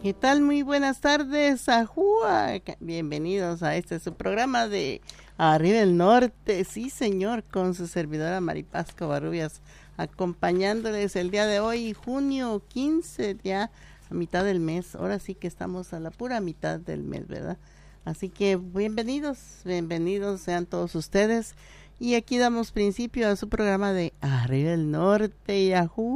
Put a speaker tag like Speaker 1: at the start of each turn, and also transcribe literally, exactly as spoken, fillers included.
Speaker 1: ¿Qué tal? Muy buenas tardes, Ajúa. Bienvenidos a este su programa de Arriba el Norte. Sí, señor, con su servidora Maripaz Covarrubias, acompañándoles el día de hoy, junio quince, ya a mitad del mes. Ahora sí que estamos a la pura mitad del mes, ¿verdad? Así que bienvenidos, bienvenidos sean todos ustedes. Y aquí damos principio a su programa de Arriba el Norte, Yahoo.